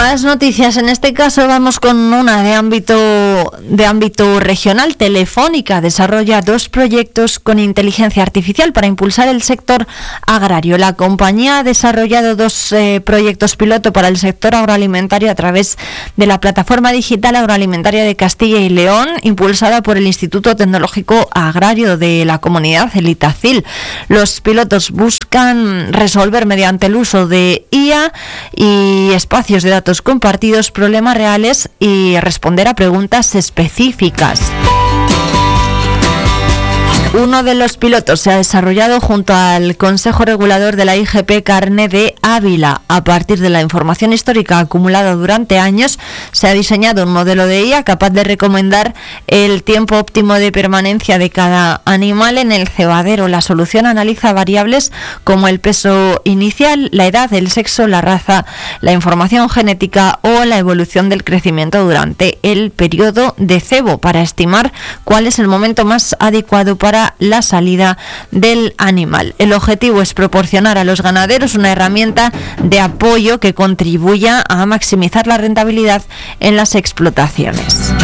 Más noticias, en este caso vamos con una de ámbito regional. Telefónica desarrolla 2 proyectos con inteligencia artificial para impulsar el sector agrario. La compañía ha desarrollado 2 proyectos piloto para el sector agroalimentario a través de la plataforma digital agroalimentaria de Castilla y León, impulsada por el Instituto Tecnológico Agrario de la Comunidad, el ITACIL. Los pilotos buscan resolver mediante el uso de IA y espacios de datos compartidos problemas reales y responder a preguntas específicas. Uno de los pilotos se ha desarrollado junto al Consejo Regulador de la IGP Carne de Ávila. A partir de la información histórica acumulada durante años, se ha diseñado un modelo de IA capaz de recomendar el tiempo óptimo de permanencia de cada animal en el cebadero. La solución analiza variables como el peso inicial, la edad, el sexo, la raza, la información genética o la evolución del crecimiento durante el periodo de cebo para estimar cuál es el momento más adecuado para la salida del animal. El objetivo es proporcionar a los ganaderos una herramienta de apoyo que contribuya a maximizar la rentabilidad en las explotaciones.